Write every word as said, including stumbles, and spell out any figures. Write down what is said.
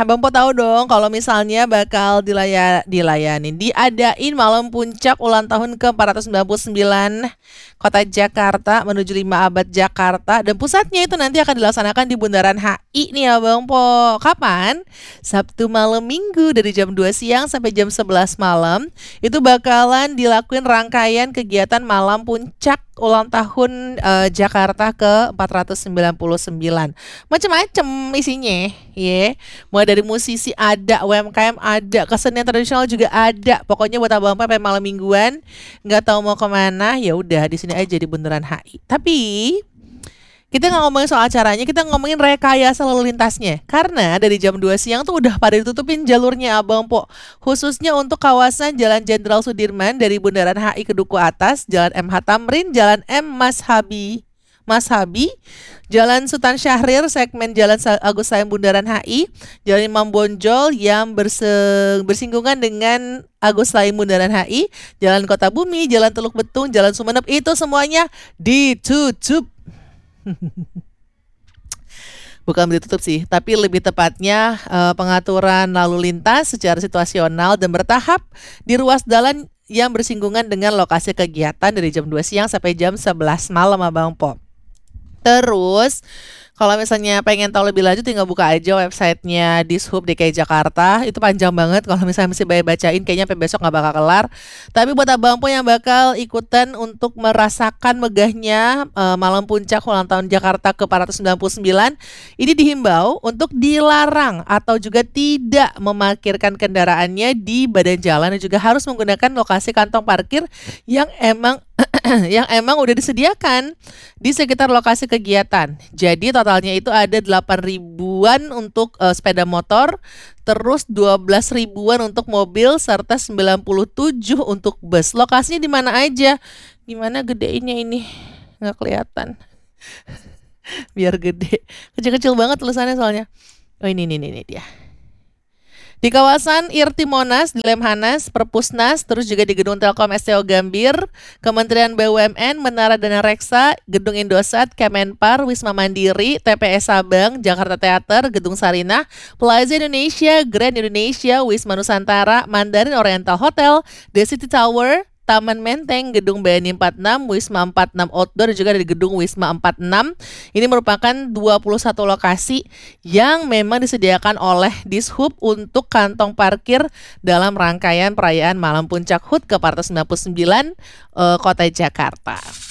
Abang Po tahu dong kalau misalnya bakal dilaya, dilayanin, diadain malam puncak ulang tahun ke empat ratus sembilan puluh sembilan Kota Jakarta menuju lima abad Jakarta, dan pusatnya itu nanti akan dilaksanakan di Bundaran H I nih Abang Po. Kapan? Sabtu malam Minggu dari jam dua siang sampai jam sebelas malam. Itu bakalan dilakuin rangkaian kegiatan malam puncak ulang tahun eh, Jakarta ke empat ratus sembilan puluh sembilan. Macem-macem isinya, ya. Mulai dari musisi ada, U M K M ada, kesenian tradisional juga ada. Pokoknya buat abang sampai malam mingguan, nggak tahu mau kemana, ya udah di sini aja di Bundaran H I. Tapi kita nggak ngomongin soal acaranya, kita ngomongin rekayasa lalu lintasnya. Karena dari jam dua siang tuh udah pada ditutupin jalurnya Abang Po. Khususnya untuk kawasan Jalan Jenderal Sudirman dari Bundaran H I ke Duku Atas, Jalan M H Tamrin, Jalan M Mashabi, Mashabi, Jalan Sultan Syahrir, segmen Jalan Agus Salim Bundaran H I, Jalan Imam Bonjol yang berse- bersinggungan dengan Agus Salim Bundaran H I, Jalan Kota Bumi, Jalan Teluk Betung, Jalan Sumeneb, itu semuanya ditutup. Bukan ditutup sih, tapi lebih tepatnya eh, pengaturan lalu lintas secara situasional dan bertahap di ruas jalan yang bersinggungan dengan lokasi kegiatan dari jam dua siang sampai jam sebelas malam Abang Po. Terus kalau misalnya pengen tahu lebih lanjut, tinggal buka aja websitenya Dishub D K I Jakarta. Itu panjang banget, kalau misalnya masih banyak bacain kayaknya sampai besok nggak bakal kelar. Tapi buat abang Po yang bakal ikutan untuk merasakan megahnya uh, malam puncak ulang tahun Jakarta ke empat ratus sembilan puluh sembilan, ini dihimbau untuk dilarang atau juga tidak memarkirkan kendaraannya di badan jalan, dan juga harus menggunakan lokasi kantong parkir yang emang yang emang udah disediakan di sekitar lokasi kegiatan. Jadi totalnya itu ada delapan ribuan untuk uh, sepeda motor, terus dua belas ribuan untuk mobil, serta sembilan puluh tujuh untuk bus. Lokasinya di mana aja? Gimana gedeinnya ini? Nggak kelihatan. Biar gede. Kecil-kecil banget tulisannya soalnya. Oh ini, ini, ini dia. Di kawasan Irti Monas, di Lemhanas, Perpusnas, terus juga di Gedung Telkom S T O Gambir, Kementerian B U M N, Menara Dana Reksa, Gedung Indosat, Kemenpar, Wisma Mandiri, T P S Sabang, Jakarta Theater, Gedung Sarinah, Plaza Indonesia, Grand Indonesia, Wisma Nusantara, Mandarin Oriental Hotel, The City Tower, Taman Menteng, Gedung B N I empat puluh enam, Wisma empat puluh enam Outdoor, dan juga dari Gedung Wisma empat puluh enam. Ini merupakan dua puluh satu lokasi yang memang disediakan oleh Dishub untuk kantong parkir dalam rangkaian perayaan Malam Puncak H U T ke empat ratus sembilan puluh sembilan uh, Kota Jakarta.